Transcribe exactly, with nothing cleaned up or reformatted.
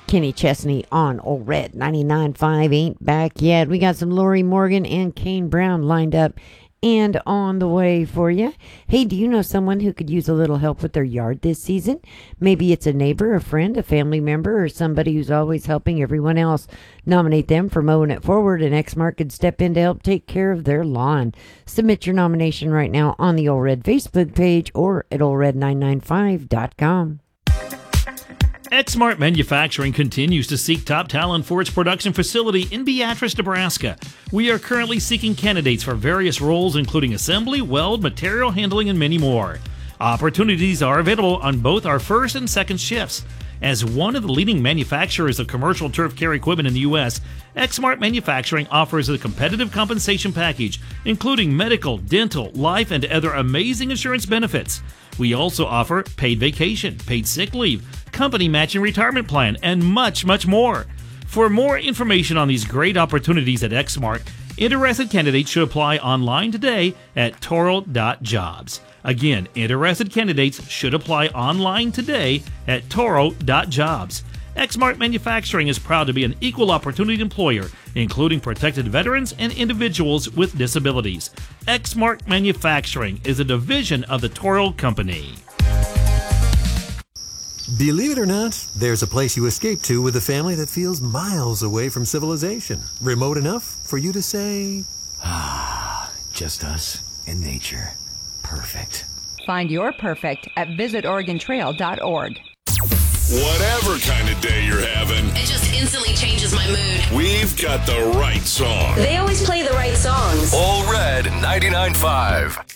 Kenny Chesney on Old Red ninety-nine point five. Ain't back yet. We got some Lori Morgan and Kane Brown lined up and on the way for you. Hey, do you know someone who could use a little help with their yard this season? Maybe it's a neighbor, a friend, a family member, or somebody who's always helping everyone else. Nominate them for Mowing It Forward, and Exmark could step in to help take care of their lawn. Submit your nomination right now on the Old Red Facebook page or at old red nine nine five dot com. Exmark Manufacturing continues to seek top talent for its production facility in Beatrice, Nebraska. We are currently seeking candidates for various roles, including assembly, weld, material handling, and many more. Opportunities are available on both our first and second shifts. As one of the leading manufacturers of commercial turf care equipment in the U S, Exmark Manufacturing offers a competitive compensation package, including medical, dental, life, and other amazing insurance benefits. We also offer paid vacation, paid sick leave, company matching retirement plan, and much, much more. For more information on these great opportunities at Exmark, interested candidates should apply online today at toro dot jobs. Again, interested candidates should apply online today at toro dot jobs. Exmark Manufacturing is proud to be an equal opportunity employer, including protected veterans and individuals with disabilities. Exmark Manufacturing is a division of the Toro Company. Believe it or not, there's a place you escape to with a family that feels miles away from civilization. Remote enough for you to say, ah, just us and nature. Perfect. Find your perfect at visit oregon trail dot org. Whatever kind of day you're having, it just instantly changes my mood. We've got the right song. They always play the right songs. Old Red ninety-nine point five.